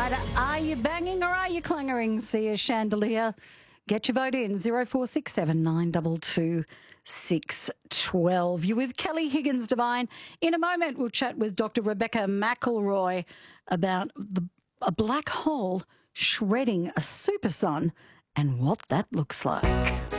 tonight. Are you banging or are you clangering? See a chandelier. Get your vote in 0467 922 612. You're with Kelly Higgins Devine. In a moment, we'll chat with Dr. Rebecca McElroy about a black hole shredding a supersun and what that looks like.